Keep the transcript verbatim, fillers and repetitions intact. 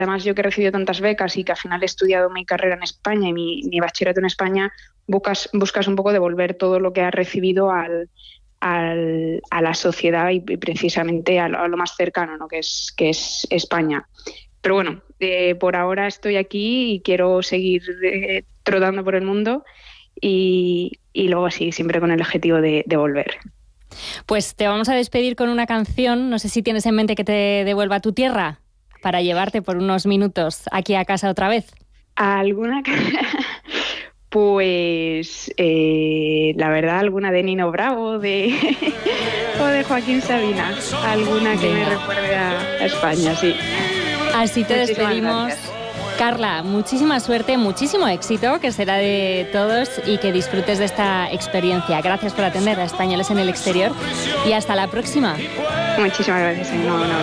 Además, yo que he recibido tantas becas y que al final he estudiado mi carrera en España y mi, mi bachillerato en España, buscas, buscas un poco devolver todo lo que has recibido al, al, a la sociedad y, y precisamente a lo, a lo más cercano, ¿no? que, es, que es España. Pero bueno, eh, por ahora estoy aquí y quiero seguir eh, trotando por el mundo y, y luego sí, siempre con el objetivo de, de volver. Pues te vamos a despedir con una canción. No sé si tienes en mente que te devuelva a tu tierra para llevarte por unos minutos aquí a casa otra vez. ¿Alguna? Pues eh, la verdad, alguna de Nino Bravo de o de Joaquín Sabina. Alguna que me recuerde a, a España, sí. Así te Muchísimas despedimos. gracias. Carla, muchísima suerte, muchísimo éxito, que será de todos y que disfrutes de esta experiencia. Gracias por atender a Españoles en el Exterior y hasta la próxima. Muchísimas gracias. No, no.